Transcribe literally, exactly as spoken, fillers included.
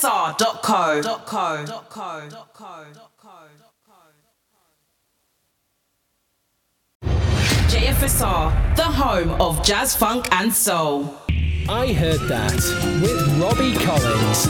dot co. J F S R, the home of jazz, funk and soul. I Heard That with Robbie Collins.